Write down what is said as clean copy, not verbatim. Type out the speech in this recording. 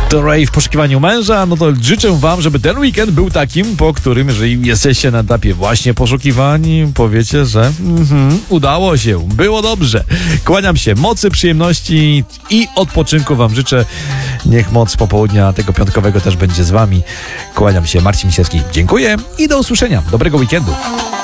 To Ray w poszukiwaniu męża, no to życzę wam, żeby ten weekend był takim, po którym, jeżeli jesteście na etapie właśnie poszukiwań, powiecie, że udało się, było dobrze. Kłaniam się, mocy, przyjemności i odpoczynku wam życzę. Niech moc popołudnia tego piątkowego też będzie z wami. Kłaniam się, Marcin Misiewski. Dziękuję i do usłyszenia. Dobrego weekendu.